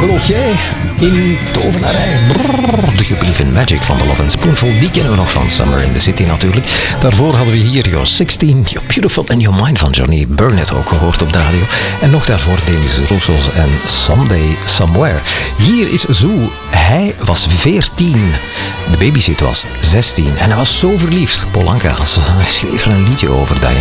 Geloof jij in tovenarij? Do you believe in magic van The Love and Spoonful? Die kennen we nog van Summer in the City natuurlijk. Daarvoor hadden we hier You're 16, You're Beautiful and Your Mind van Johnny Burnett ook gehoord op de radio. En nog daarvoor Demis Roussos en Someday Somewhere. Hier is Zoo. Hij was 14. De babysit was 16. En hij was zo verliefd. Paul Anka schreef er een liedje over, Diana.